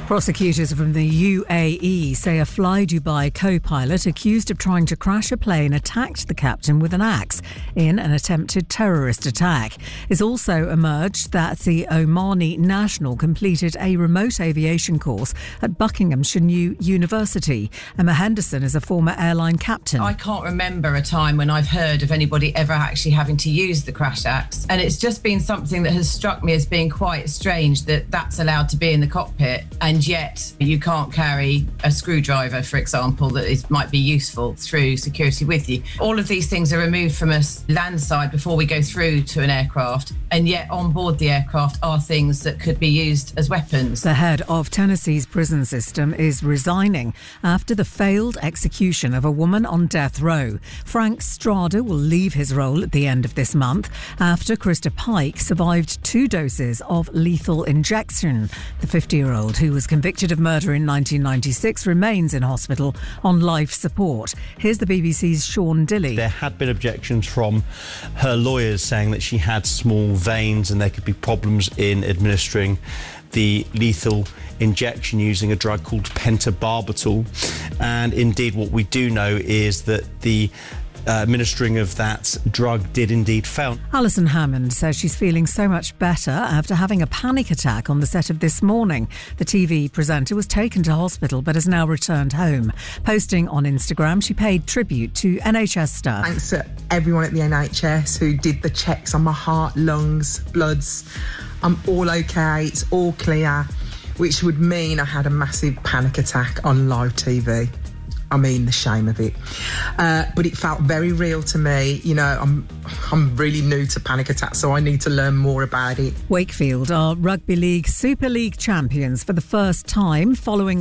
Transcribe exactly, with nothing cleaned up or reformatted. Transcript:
Prosecutors from the U A E say a Fly Dubai co-pilot accused of trying to crash a plane attacked the captain with an axe in an attempted terrorist attack. It's also emerged that the Omani national completed a remote aviation course at Buckinghamshire New University. Emma Henderson is a former airline captain. I can't remember a time when I've heard of anybody ever actually having to use the crash axe, and it's just been something that has struck me as being quite strange that that's allowed to be in the cockpit, and yet you can't carry a screwdriver, for example, that is, might be useful through security with you. All of these things are removed from us landside before we go through to an aircraft, and yet on board the aircraft are things that could be used as weapons. The head of Tennessee's prison system is resigning after the failed execution of a woman on death row. Frank Strada will leave his role at the end of this month after Krista Pike survived two doses of lethal injection. The fifty-year-old, who was convicted of murder in nineteen ninety-six, remains in hospital on life support. Here's the B B C's Sean Dilley. There had been objections from her lawyers saying that she had small veins and there could be problems in administering the lethal injection using a drug called pentobarbital. And indeed, what we do know is that the Uh, administering of that drug did indeed fail. Alison Hammond says she's feeling so much better after having a panic attack on the set of This Morning. The T V presenter was taken to hospital but has now returned home. Posting on Instagram, she paid tribute to N H S staff. Thanks to everyone at the N H S who did the checks on my heart, lungs, bloods. I'm all okay, it's all clear, which would mean I had a massive panic attack on live T V. I mean, the shame of it. Uh, but it felt very real to me. You know, I'm I'm really new to panic attacks, so I need to learn more about it. Wakefield are Rugby League Super League champions for the first time following